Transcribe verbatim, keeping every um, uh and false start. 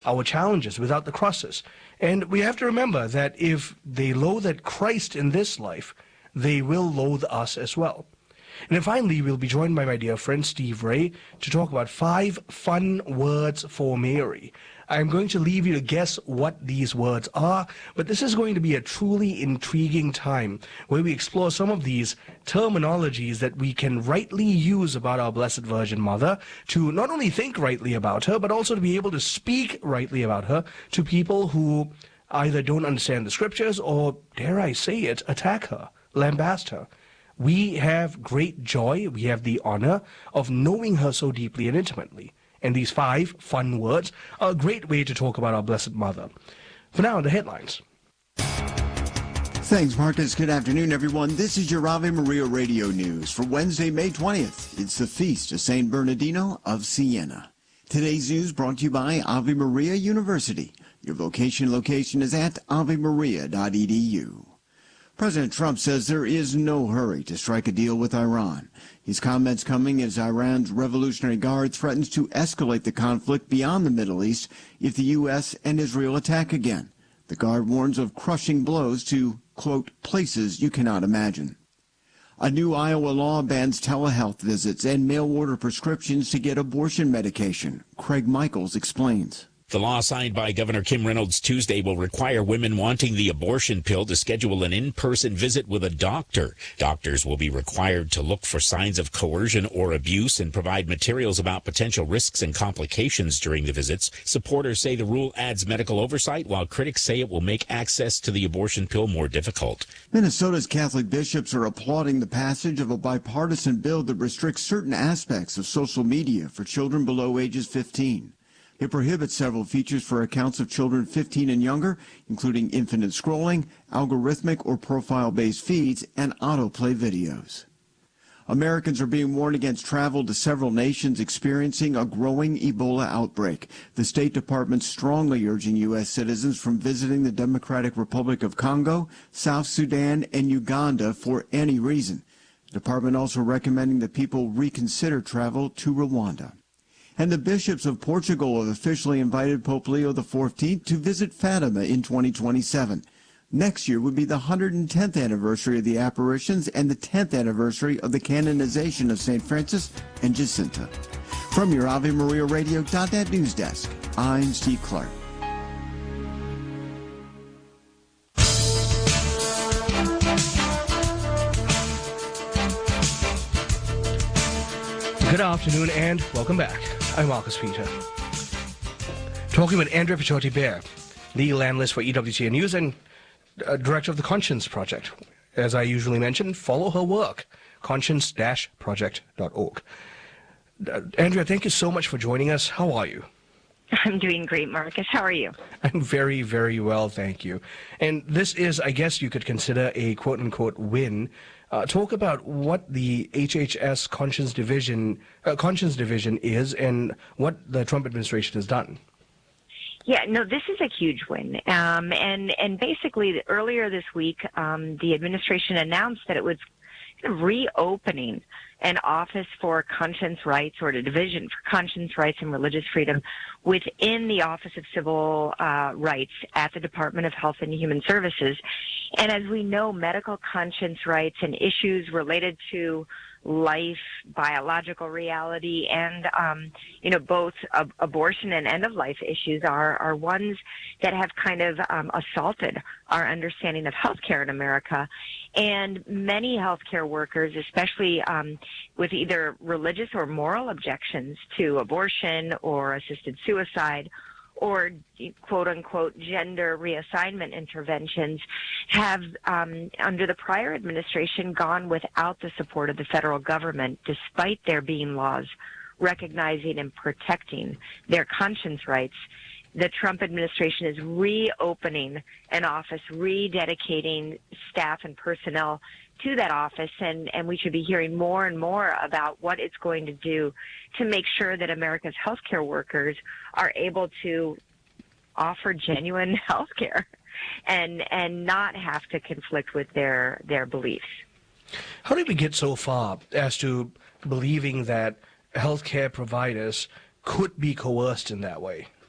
our challenges without the crosses. And we have to remember that if they loathe Christ in this life, they will loathe us as well. And then finally, we'll be joined by my dear friend Steve Ray to talk about five fun words for Mary. I'm going to leave you to guess what these words are, but this is going to be a truly intriguing time where we explore some of these terminologies that we can rightly use about our Blessed Virgin Mother to not only think rightly about her, but also to be able to speak rightly about her to people who either don't understand the scriptures or, dare I say it, attack her, lambast her. We have great joy, we have the honor of knowing her so deeply and intimately. And these five fun words are a great way to talk about our Blessed Mother. For now, the headlines. Thanks, Marcus. Good afternoon, everyone. This is your Ave Maria Radio News for Wednesday, May twentieth. It's the feast of Saint Bernardino of Siena. Today's news brought to you by Ave Maria University. Your vocation location is at ave maria dot e d u. President Trump says there is no hurry to strike a deal with Iran. His comments coming as Iran's Revolutionary Guard threatens to escalate the conflict beyond the Middle East if the U S and Israel attack again. The Guard warns of crushing blows to, quote, places you cannot imagine. A new Iowa law bans telehealth visits and mail-order prescriptions to get abortion medication. Craig Michaels explains. The law signed by Governor Kim Reynolds Tuesday will require women wanting the abortion pill to schedule an in-person visit with a doctor. Doctors will be required to look for signs of coercion or abuse and provide materials about potential risks and complications during the visits. Supporters say the rule adds medical oversight, while critics say it will make access to the abortion pill more difficult. Minnesota's Catholic bishops are applauding the passage of a bipartisan bill that restricts certain aspects of social media for children below ages fifteen. It prohibits several features for accounts of children fifteen and younger, including infinite scrolling, algorithmic or profile-based feeds, and autoplay videos. Americans are being warned against travel to several nations experiencing a growing Ebola outbreak. The State Department strongly urging U S citizens from visiting the Democratic Republic of Congo, South Sudan, and Uganda for any reason. The department also recommending that people reconsider travel to Rwanda. And the bishops of Portugal have officially invited Pope Leo the fourteenth to visit Fatima in twenty twenty-seven. Next year would be the one hundred tenth anniversary of the apparitions and the tenth anniversary of the canonization of Saint Francis and Jacinta. From your Ave Maria Radio dot net news desk, I'm Steve Clark. Good afternoon and welcome back. I'm Marcus Peter. Talking with Andrea Picciotti-Bear, legal analyst for E W T N News and uh, director of the Conscience Project. As I usually mention, follow her work, conscience dash project dot org. Uh, Andrea, thank you so much for joining us. How are you? I'm doing great, Marcus. How are you? I'm very, very well, thank you. And this is, I guess you could consider a quote-unquote win. Uh, talk about what the H H S Conscience Division, uh, Conscience Division is and what the Trump administration has done. Yeah, no, this is a huge win. Um, and, and basically, earlier this week, um, the administration announced that it was kind of reopening an office for conscience rights, or a division for conscience rights and religious freedom within the Office of Civil uh, Rights at the Department of Health and Human Services. And as we know, medical conscience rights and issues related to life, biological reality, and, um, you know, both ab- abortion and end-of-life issues are, are ones that have kind of um, assaulted our understanding of healthcare in America. And many healthcare workers, especially um, with either religious or moral objections to abortion or assisted suicide, or quote-unquote gender reassignment interventions, have, um, under the prior administration, gone without the support of the federal government, despite there being laws recognizing and protecting their conscience rights. The Trump administration is reopening an office, rededicating staff and personnel to that office, and, and we should be hearing more and more about what it's going to do to make sure that America's healthcare workers are able to offer genuine healthcare and and not have to conflict with their, their beliefs. How did we get so far as to believing that healthcare providers could be coerced in that way?